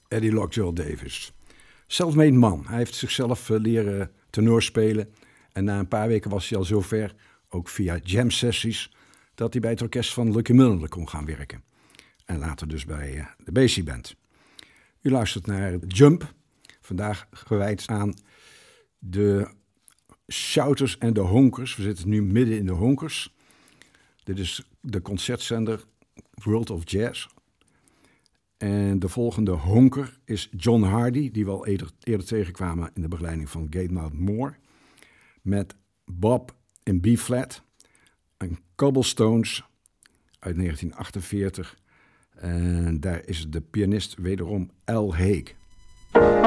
Eddie Lockjaw Davis. Self-made man. Hij heeft zichzelf leren tenorspelen. En na een paar weken was hij al zover, ook via jam sessies, dat hij bij het orkest van Lucky Miller kon gaan werken. En later dus bij de Basie Band. U luistert naar Jump. Vandaag gewijd aan de shouters en de honkers. We zitten nu midden in de honkers. Dit is de concertzender World of Jazz. En de volgende honker is John Hardy, die we al eerder tegenkwamen in de begeleiding van Gatemouth Moore. Met Bob in B-flat en Cobblestones uit 1948. En daar is de pianist wederom Al Haig.